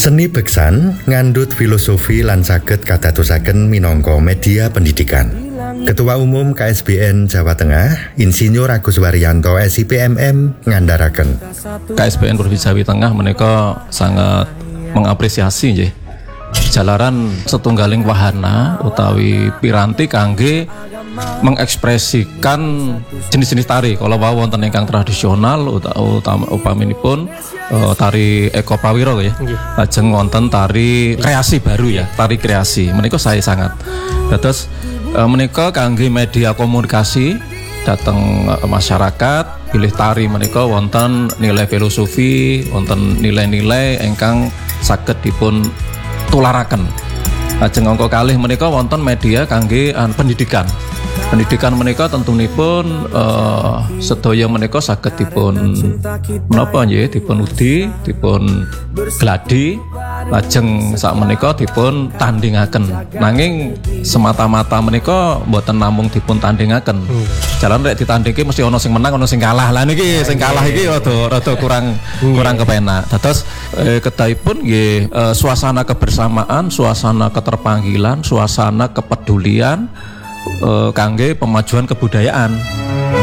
Seni beksan ngandhut filosofi lan saged kadadosaken minangka media pendidikan. Ketua Umum KSBN Jawa Tengah, Insinyur Agus Waryanto SIPMM ngandharaken. KSBN Provinsi Jawa Tengah menika sangat mengapresiasi nggih. Jalaran setunggaling wahana utawi piranti kangge mengekspresikan jenis-jenis tari. Kalau wonten ingkang tradisional upaminipun tari Eko Prawiro ya. Lajeng wonten tari kreasi baru ya, tari kreasi. Menika saya sangat. Terus menika kangge media komunikasi dateng masyarakat, pilih tari menika wonten nilai filosofi, wonten nilai-nilai ingkang saged dipun tularaken. Lajeng angka kalih menika wonten media kangge pendidikan. Pendidikan menika tentunipun sedaya menika saged dipun menapa nggih dipun udi, dipun gladi, lajeng sak menika dipun tandingaken. Nanging semata-mata menika mboten namung dipun tandingaken. Jalan rek ditandingke mesti ana sing menang, ana sing kalah. Lah niki sing kalah iki rada kurang kepenak. Dados kedahipun nggih suasana kebersamaan, suasana keterpanggilan, suasana kepedulian kangge pemajuan kebudayaan.